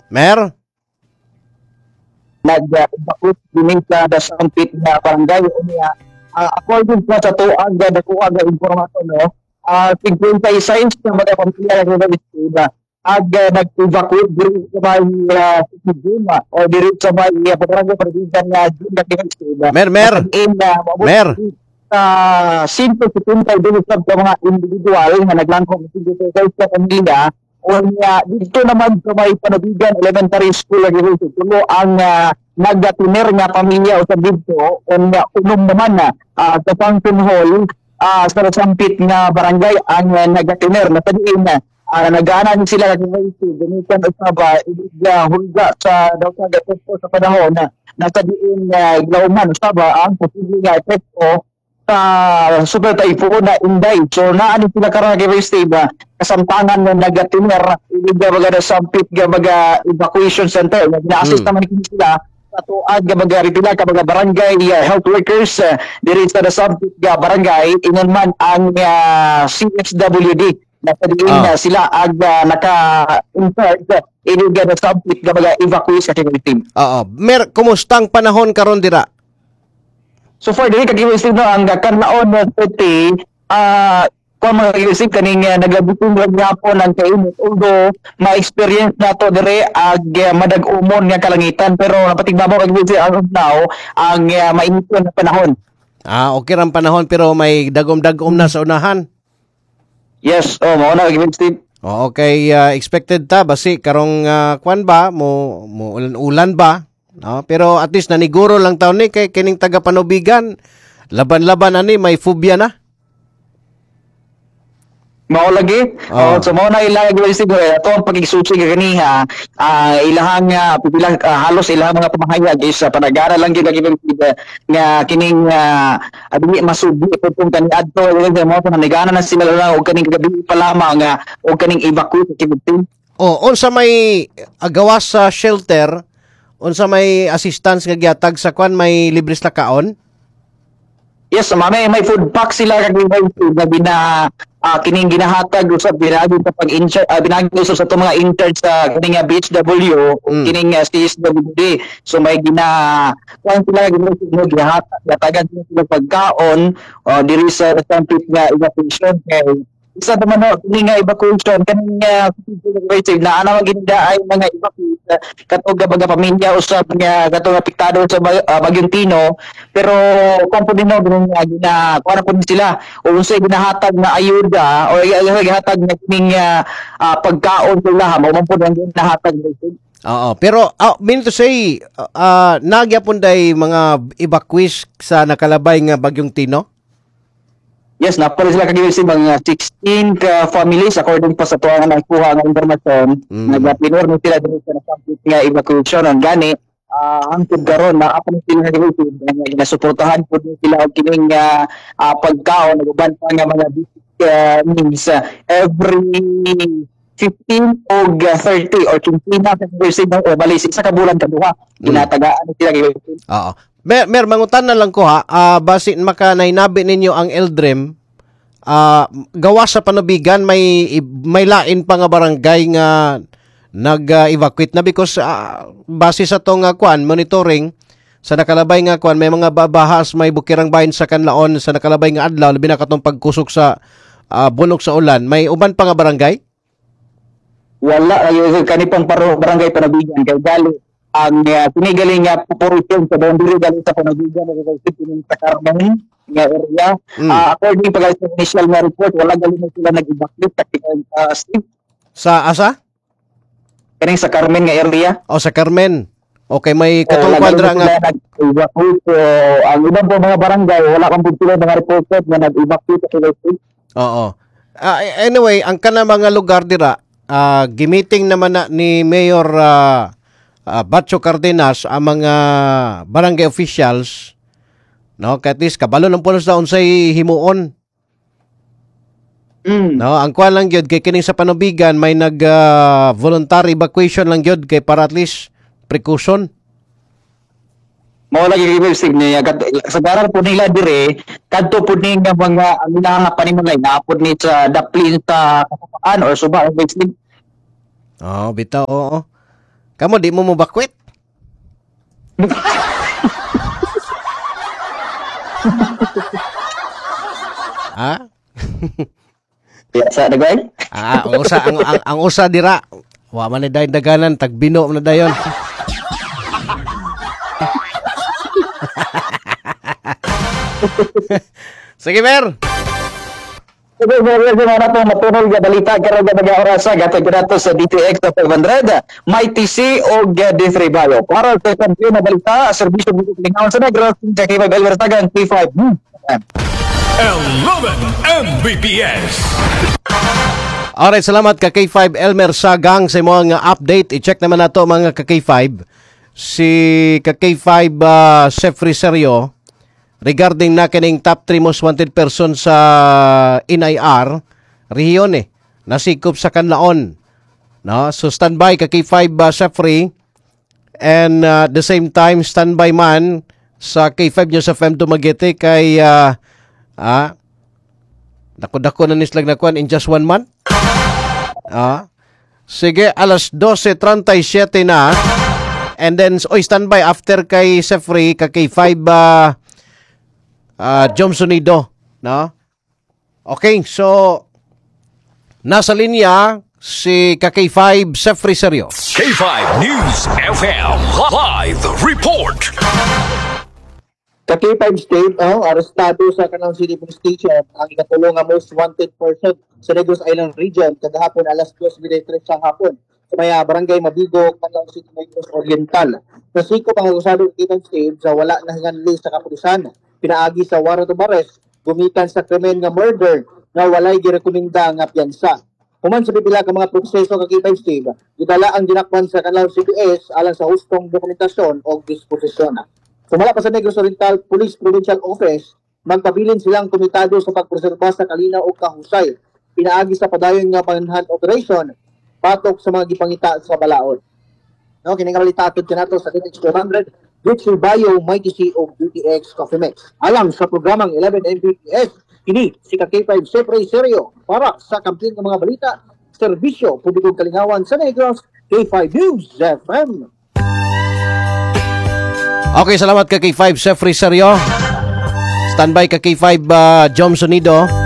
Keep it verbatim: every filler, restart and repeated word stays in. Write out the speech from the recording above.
Mer? Nag-bakit din sa dasampit na barangay unya. Uh, according sa sa tuag na nakuha na impormasyon, no, uh, fifty-six na mga pamilya na nagsiba ag uh, nag-evacuate diri sa may uh, Siguma o diri sa may uh, barangay Provincial nga Juna nagsiba. Mer, mer. Mer. Sa simple setenta dili sa mga individual nga naglangkong sa pamilya. Unya dito naman sa may Panabigan Elementary School lagi dito tulo ang uh, naggatiner nga pamilya usab dito unya unom naman na uh, sa function hall uh, sa sampit nga barangay ang uh, naggatiner na tadiin na uh, nagaanan sila lagi dito gamitan usab uh, hulga sa daw sa epekto sa panahon na natadiin nga uh, glauman usab ang posible nga epekto sa super typhoon na Inday. So naani sila karon nga stay ba kasamtangan ng nagatiner iliga baga sa sampit ga baga evacuation center nga gina-assist mm. naman sila sa tuag ga baga ripila ka baga barangay uh, health workers uh, diri sa sampit ga barangay inon man ang uh, C H W D na padiin oh. na sila ag uh, naka-insert uh, iliga sa sampit ga baga evacuation team. Oo. Mer, kumustang panahon karon dira? So far, dili kag-receive no ang kanlaon na thirty, ah, uh, kung mag-receive kaning uh, nagabutong nga po ng kainit. Although, ma-experience na to dire ag uh, madag-umon nga kalangitan. Pero napatigbabaw kag-receive as of now, ang uh, mainit na panahon. Ah, okay ram panahon pero may dagom-dagom na sa unahan. Yes, oh, mao na kag-receive. Oh, okay, uh, expected ta basi karong uh, kwan ba mo mo ulan-ulan ba? No, pero at least naniguro lang taon ni kay kining taga Panubigan. Laban-laban ani may phobia na. Mao lagi. Oh, so mao na ilang siguro ato ang pagigsusi ganiha. Ah, uh, ilahang uh, pipilang uh, halos ilahang mga pamahayag is uh, panagara lang gyud gibig nga kining uh, adili masubi putong kaniadto nga mo panagana na sila lang og kaning gabi pa lamang nga og kaning evacuate kibig. Oh, unsa may agawas sa shelter? Unsa may assistance nga gihatag sa kwan may libres na kaon? Yes, may may food pack sila kag na bina uh, kining ginahatag usab binagi sa pag uh, binagi usab sa to mga interns sa kining B H W mm. kining uh, C S W D. So may gina kwan sila gihatag gihatagan sila pagkaon uh, diri sa sampit nga evacuation kay isa naman no, kining nga evacuation kaning uh, na ana maginda ay mga evacuation katong baga pamilya usab nga katong apektado sa uh, Bagyong Tino pero kung po din no nga gina kuan po sila o unsay ginahatag na ayuda o gihatag na kining uh, uh, pagkaon sila mao man po ang ginahatag. Oo, pero uh, mean to say uh, nagyapon day mga evacuees sa nakalabay nga Bagyong Tino? Yes, napala sila kag-receive mga sixteen ka families according pa sa tuwa nga nakuha nga impormasyon. Mm. Nagapinor ni sila dito sa sampit nga evacuation ang gani uh, hangtod karon na apan sila nag-receive nga ginasuportahan pud sila og kining uh, uh, pagkaon naguban pa nga mga basic uh, needs uh, every fifteen o thirty or twenty na receive ng o bali sa kabulan kaduha ginatagaan mm. sila gi-receive. Oo. Mer, mer mangutan na lang ko ha, uh, basin maka nainabi ninyo ang Eldrem, uh, gawa sa Panubigan, may may lain pa nga barangay nga nag-evacuate na because uh, base sa tong uh, kwan, monitoring, sa nakalabay nga kwan, may mga babahas, may bukirang bahin sa kanlaon, sa nakalabay nga adlaw, labi na katong pagkusok sa uh, bunok sa ulan, may uban pa nga barangay? Wala, uh, kanipang paro barangay Panubigan, kay gali. Ang uh, pinigaling nga uh, population sa boundary galing sa Panubigan na kining sa Carmen nga area. Mm. Uh, according pa sa initial nga report, wala galing sila nag-evacuate taktikal uh, Steve. Sa asa? Kining sa Carmen nga area. O sa Carmen. Okay, may katong kwadra nga nag-evacuate. So, ang ibang po mga barangay, wala kang sila mga reported na nag-evacuate sa Steve. Oo. Uh, anyway, ang kana mga lugar dira, uh, gimiting naman na ni Mayor uh, Uh, Batcho Cardenas ang mga barangay officials no at least kabalo ng pulos daw unsay himuon mm. no ang kuan lang gyud kay kining sa Panubigan may nag uh, voluntary evacuation lang gyud kay para at least precaution mao lagi givisig niya sa daral po nila dire kadto po ni nga mga ang nga panimulay na pod ni sa daplin sa kasapaan or suba basically. Oh bitaw oo. Kamo di mo mo bakwit? Ha? Biasa na gawin? Ah, ang usa ang, ang, ang usa dira. Wa man ni dayon daganan tagbino na dayon. Sige, Mer. Sige, sige, sige, na po matunol nga balita karon nga mga orasa gatag nato sa D T X na five hundred, may T C o D three Bayo. Para sa kampiyon na balita, serbisyo dito lingawan sa Negros, sa K five Elmertagan K five. eleven M B P S. Alright, salamat ka K five Elmer Sagang sa mga update. I-check naman nato mga ka K five. Si ka K five uh, Sefri Serio regarding na kining top three most wanted person sa N I R rehiyon eh nasikop sa kanlaon, no? So standby ka K five uh, Sefri, and uh, the same time standby man sa K five News F M Dumaguete kay uh, ah dako-dako na nislag na kuan in just one month. Ah. Sige, alas twelve thirty-seven na. And then oy standby after kay Sefri ka K five uh, uh, Jomsonido, no? Okay, so nasa linya si ka K five Sefri Serio. K five News F M Live Report. Sa K five State, oh, arestado sa Canal City Police Station ang ikatulong nga most wanted person sa Negros Island Region kagahapon alas dos thirty-three sa hapon sa may ah, barangay Mabigo, Canal City, Negros Oriental. Nasiko pang akusado ng K five State sa wala na hinganli sa kapulisan. Pinaagi sa warrant of arrest, gumikan sa krimen nga murder na walay girekomenda nga piyansa. Human sa pipila ka mga proseso ka K five State, gidala ang dinakpan sa Canal C P S alang sa hustong dokumentasyon o disposisyon. Sumala pa sa Negros Oriental Police Provincial Office, magpabilin silang komitado sa pagpreserba sa kalinaw o kahusay. Pinaagi sa padayon nga manhunt operation, patok sa mga gipangita sa balaod. No, kining kalitatod kanato sa D T X two hundred, Dutch Bayo, Mighty C o D T X Coffee Mix. Alang sa programang eleven M B P S, kini si K five Sefri Serio para sa kampiyon ng mga balita, serbisyo, publikong kalingawan sa Negros, K five News F M. Okay, salamat ka K five Sefri Serio. Standby ka K five uh, Jomsonido.